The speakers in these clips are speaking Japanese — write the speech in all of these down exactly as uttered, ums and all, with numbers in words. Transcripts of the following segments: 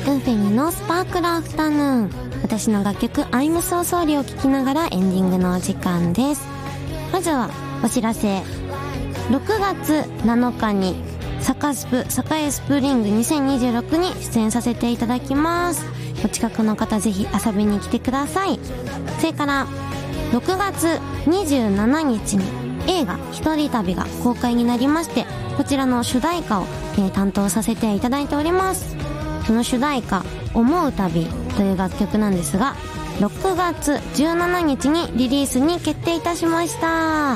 ウンフェニのスパークルアフタヌーン、私の楽曲 I'm So Sorry を聴きながらエンディングのお時間です。まずはお知らせ。ろくがつなのかにサカスプ栄スプリングにせんにじゅうろくに出演させていただきます。お近くの方ぜひ遊びに来てください。それからろくがつにじゅうしちにちに映画一人旅が公開になりまして、こちらの主題歌を、えー、担当させていただいております。その主題歌思う旅という楽曲なんですが、ろくがつじゅうしちにちにリリースに決定いたしました。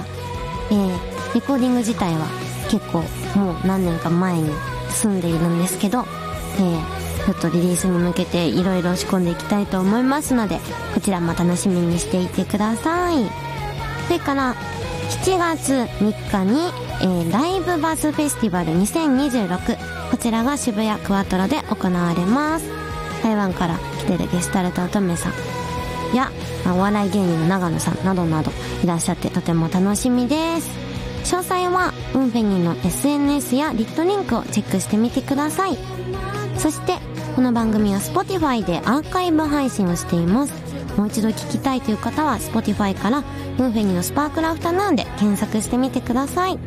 えー、レコーディング自体は結構もう何年か前に進んでいるんですけど、えー、ちょっとリリースに向けていろいろ仕込んでいきたいと思いますので、こちらも楽しみにしていてください。それからしちがつみっかに、えー、ライブバスフェスティバルにせんにじゅうろく、こちらが渋谷クワトロで行われます。台湾から来てるゲスタルト乙女さんや、まあ、お笑い芸人の長野さんなどなどいらっしゃって、とても楽しみです。詳細はウンフェニーの エスエヌエス やリットリンクをチェックしてみてください。そしてこの番組は Spotify でアーカイブ配信をしています。もう一度聞きたいという方は Spotify からウンフェニーのスパークルアフタヌーンで検索してみてください。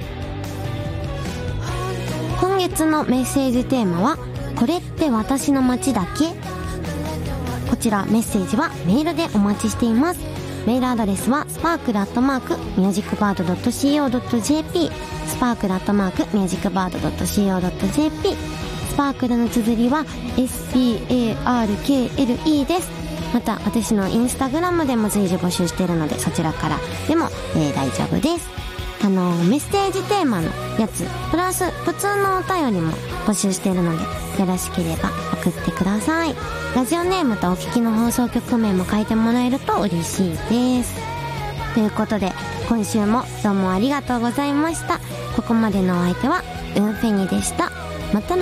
今月のメッセージテーマは、これって私の街だけ？こちらメッセージはメールでお待ちしています。メールアドレスはスパークルアットマークミュージックバードドットシーオードットジェーピー、 スパークルアットマークミュージックバードドットシーオードットジェーピー、 スパークルの綴りは エスピーエーアールケーエルイー です。また私のインスタグラムでも随時募集しているので、そちらからでも、えー、大丈夫です。あのメッセージテーマのやつプラス普通のお便りも募集しているので、よろしければ送ってください。ラジオネームとお聞きの放送局名も書いてもらえると嬉しいです。ということで今週もどうもありがとうございました。ここまでのお相手はウンフェニでした。またな。